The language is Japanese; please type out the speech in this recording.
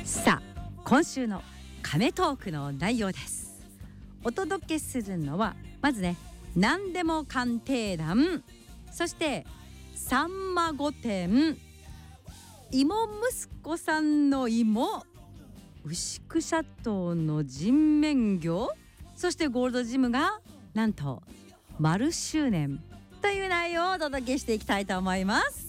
さあ今週の亀トークの内容です。お届けするのはまずね、何でも鑑定団、そしてさんま御殿、芋息子さんの芋、牛久シャトーの人面魚、そしてゴールドジムがなんと丸周年という内容をお届けしていきたいと思います。